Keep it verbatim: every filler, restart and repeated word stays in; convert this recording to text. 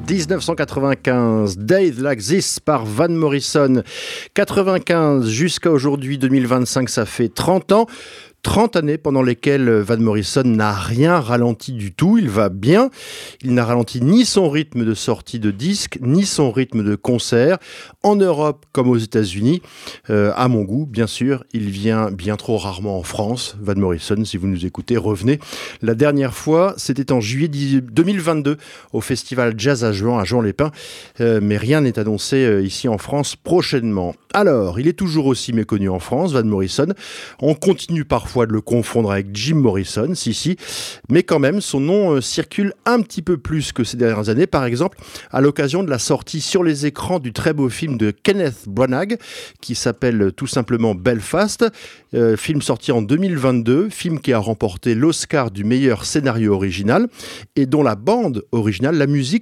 dix-neuf cent quatre-vingt-quinze, Days Like This par Van Morrison. quatre-vingt-quinze jusqu'à aujourd'hui, deux mille vingt-cinq, ça fait trente ans. trente années pendant lesquelles Van Morrison n'a rien ralenti du tout, il va bien. Il n'a ralenti ni son rythme de sortie de disques, ni son rythme de concert. En Europe comme aux États-Unis, euh, à mon goût, bien sûr, il vient bien trop rarement en France. Van Morrison, si vous nous écoutez, revenez. La dernière fois, c'était en juillet deux mille vingt-deux, au festival Jazz à Juan, à Juan-les-Pins. Euh, mais rien n'est annoncé euh, ici en France prochainement. Alors, il est toujours aussi méconnu en France, Van Morrison. On continue parfois de le confondre avec Jim Morrison, si, si. Mais quand même, son nom euh, circule un petit peu plus que ces dernières années. Par exemple, à l'occasion de la sortie sur les écrans du très beau film de Kenneth Branagh, qui s'appelle tout simplement Belfast. Euh, film sorti en deux mille vingt-deux, film qui a remporté l'Oscar du meilleur scénario original et dont la bande originale, la musique,